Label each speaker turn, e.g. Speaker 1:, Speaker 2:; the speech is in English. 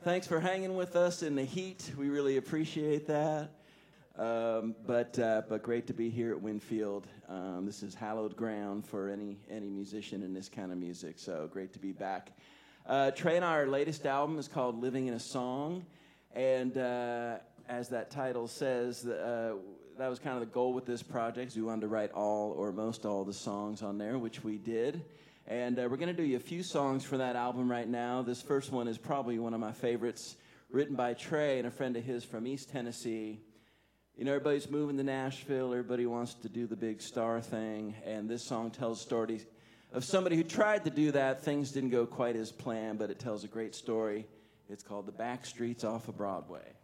Speaker 1: Thanks for hanging with us in the heat. We really appreciate that. But great to be here at Winfield. This is hallowed ground for any musician in this kind of music, so great to be back. Trey and our latest album is called Living in a Song, and as that title says, that was kind of the goal with this project. We wanted to write all or most all the songs on there, which we did. And we're going to do you a few songs for that album right now. This first one is probably one of my favorites, written by Trey and a friend of his from East Tennessee. You know, everybody's moving to Nashville. Everybody wants to do the big star thing. And this song tells a story of somebody who tried to do that. Things didn't go quite as planned, but it tells a great story. It's called The Back Streets Off of Broadway.